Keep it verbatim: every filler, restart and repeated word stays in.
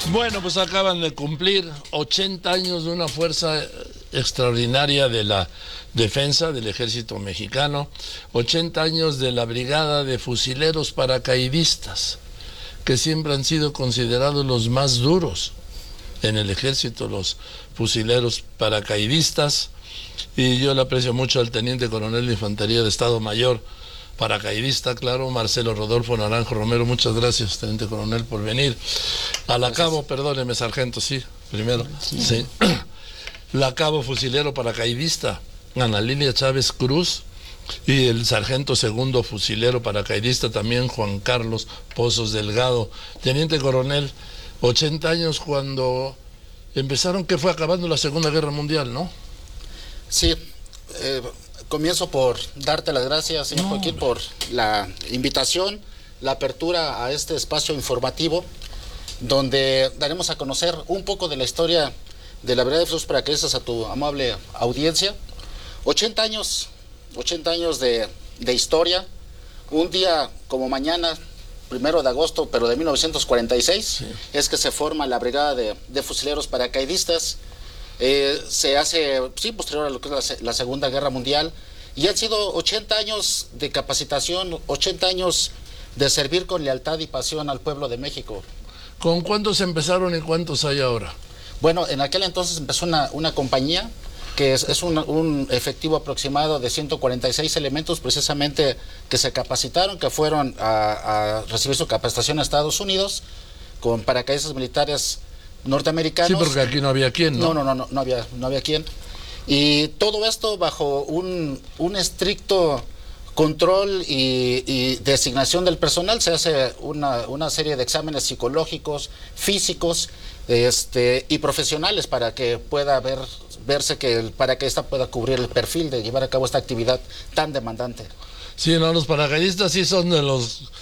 Bueno, pues acaban de cumplir ochenta años de una fuerza extraordinaria de la defensa del ejército mexicano, ochenta años de la brigada de fusileros paracaidistas, que siempre han sido considerados los más duros en el ejército, los fusileros paracaidistas, y yo le aprecio mucho al teniente coronel de Infantería de Estado Mayor, paracaidista, claro, Marcelo Rodolfo Naranjo Romero. Muchas gracias, teniente coronel, por venir. A la cabo, perdóneme, sargento, sí, primero, sí. La cabo fusilero paracaidista, Ana Lilia Chávez Cruz, y el sargento segundo fusilero paracaidista también, Juan Carlos Pozos Delgado. Teniente coronel, ochenta años cuando empezaron, que fue acabando la Segunda Guerra Mundial, ¿no? Sí, eh, comienzo por darte las gracias, señor no, Joaquín, por la invitación, la apertura a este espacio informativo, donde daremos a conocer un poco de la historia de la Brigada de Fusileros Paracaidistas a tu amable audiencia. ochenta años, ochenta años de, de historia, un día como mañana, primero de agosto, pero de mil novecientos cuarenta y seis, sí, es que se forma la Brigada de, de Fusileros Paracaidistas. Eh, se hace, sí, posterior a lo que es la, la Segunda Guerra Mundial, y han sido ochenta años de capacitación, ochenta años de servir con lealtad y pasión al pueblo de México. ¿Con cuántos empezaron y cuántos hay ahora? Bueno, en aquel entonces empezó una, una compañía que es, es un, un efectivo aproximado de ciento cuarenta y seis elementos precisamente que se capacitaron, que fueron a, a recibir su capacitación a Estados Unidos con paracaidistas militares norteamericanos. Sí, porque aquí no había quien, ¿no? No, no, no, no había, no había quien. Y todo esto bajo un, un estricto control y, y designación del personal. Se hace una, una serie de exámenes psicológicos, físicos, este, y profesionales para que pueda ver, verse que el paracaidista pueda cubrir el perfil de llevar a cabo esta actividad tan demandante. Sí, no, los paracaidistas sí son de los